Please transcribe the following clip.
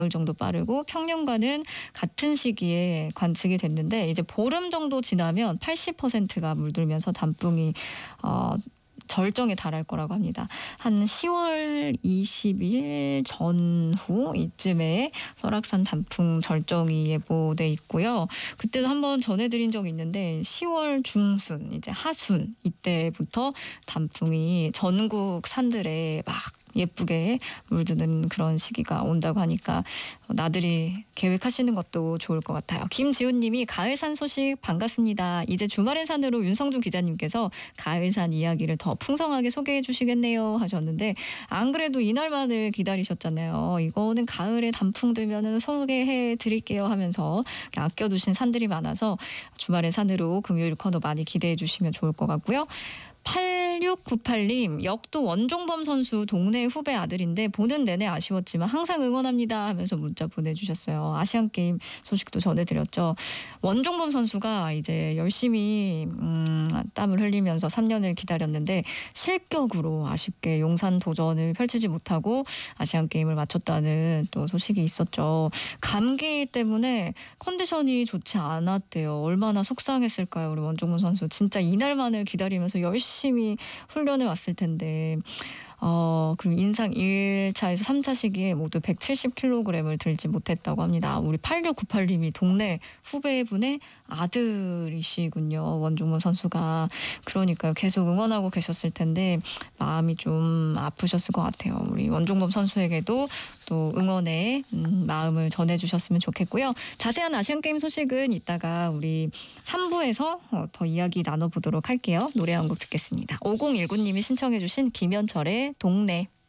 정도 빠르고 평년과는 같은 시기에 관측이 됐는데 이제 보름 정도 지나면 80%가 물들면서 단풍이 절정에 달할 거라고 합니다. 한 10월 20일 전후 이쯤에 설악산 단풍 절정이 예보돼 있고요. 그때도 한번 전해드린 적이 있는데 10월 중순 이제 하순 이때부터 단풍이 전국 산들에 막 예쁘게 물드는 그런 시기가 온다고 하니까 나들이 계획하시는 것도 좋을 것 같아요. 김지훈님이 가을산 소식 반갑습니다. 이제 주말의 산으로 윤성준 기자님께서 가을산 이야기를 더 풍성하게 소개해 주시겠네요 하셨는데 안 그래도 이날만을 기다리셨잖아요. 이거는 가을에 단풍 들면은 소개해 드릴게요 하면서 아껴두신 산들이 많아서 주말의 산으로 금요일 코너 많이 기대해 주시면 좋을 것 같고요. 8698님 역도 원종범 선수 동네 후배 아들인데 보는 내내 아쉬웠지만 항상 응원합니다 하면서 문자 보내주셨어요. 아시안게임 소식도 전해드렸죠. 원종범 선수가 이제 열심히 땀을 흘리면서 3년을 기다렸는데 실격으로 아쉽게 용산 도전을 펼치지 못하고 아시안게임을 마쳤다는 또 소식이 있었죠. 감기 때문에 컨디션이 좋지 않았대요. 얼마나 속상했을까요. 우리 원종범 선수 진짜 이날만을 기다리면서 열심히 훈련을 왔을 텐데 그리고 인상 1차에서 3차 시기에 모두 170kg을 들지 못했다고 합니다. 우리 8698님이 동네 후배분의 아들이시군요. 원종문 선수가. 그러니까요. 계속 응원하고 계셨을 텐데 마음이 좀 아프셨을 것 같아요. 우리 원종범 선수에게도 또 응원의 마음을 전해주셨으면 좋겠고요. 자세한 아시안게임 소식은 이따가 우리 3부에서 더 이야기 나눠보도록 할게요. 노래 한 곡 듣겠습니다. 5019님이 신청해 주신 김현철의 동네.